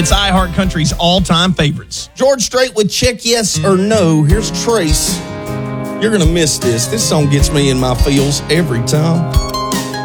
It's iHeartCountry's all-time favorites. George Strait with Check Yes or No. Here's Trace. You're going to miss this. This song gets me in my feels every time.